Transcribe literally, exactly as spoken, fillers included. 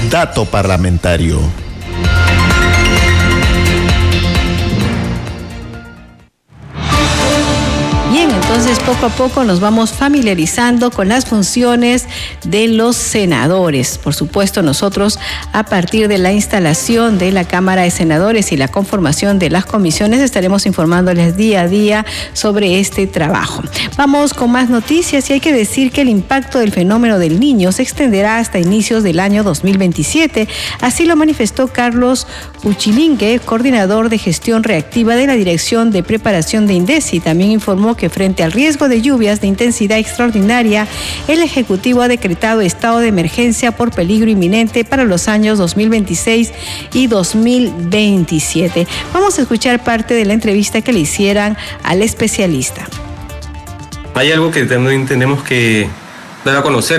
Dato parlamentario. Entonces, poco a poco nos vamos familiarizando con las funciones de los senadores. Por supuesto, nosotros, a partir de la instalación de la Cámara de Senadores y la conformación de las comisiones, estaremos informándoles día a día sobre este trabajo. Vamos con más noticias y hay que decir que el impacto del fenómeno del Niño se extenderá hasta inicios del año dos mil veintisiete. Así lo manifestó Carlos Uchilingue, coordinador de gestión reactiva de la Dirección de Preparación de INDECI. También informó que frente al riesgo de lluvias de intensidad extraordinaria, el Ejecutivo ha decretado estado de emergencia por peligro inminente para los años dos mil veintiséis y dos mil veintisiete. Vamos a escuchar parte de la entrevista que le hicieran al especialista. Hay algo que también tenemos que dar a conocer.